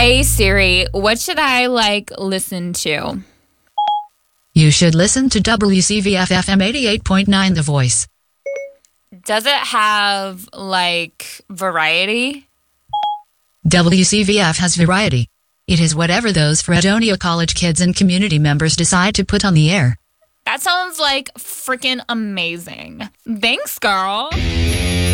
Hey Siri, what should I listen to? You should listen to WCVF FM 88.9 The Voice. Does it have variety? WCVF has variety. It is whatever those Fredonia College kids and community members decide to put on the air. That sounds freaking amazing. Thanks, girl.